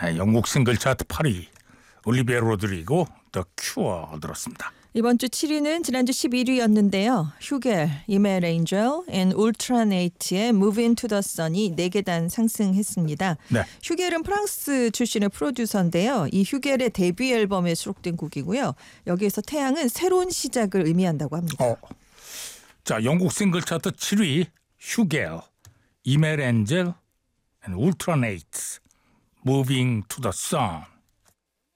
영국 싱글 차트 8위 올리비아 로드리고 더 큐어 들었습니다. 이번 주 7위는 지난주 11위였는데요. 휴겔, 이멜 엔젤 앤 울트라네이트의 Move Into the Sun이 4계단 상승했습니다. 네. 휴겔은 프랑스 출신의 프로듀서인데요. 이 휴겔의 데뷔 앨범에 수록된 곡이고요. 여기에서 태양은 새로운 시작을 의미한다고 합니다. 자, 영국 싱글 차트 7위 휴겔, 이멜 엔젤 앤 울트라네이트 Moving to the Sun.